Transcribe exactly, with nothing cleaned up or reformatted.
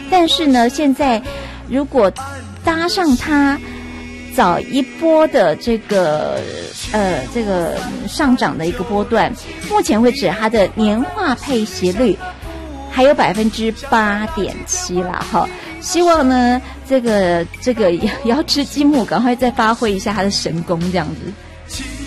但是呢，现在如果搭上它早一波的这个呃这个上涨的一个波段，目前为止它的年化配息率还有百分之八点七啦，哈，希望呢这个这个瑶池金木赶快再发挥一下它的神功，这样子。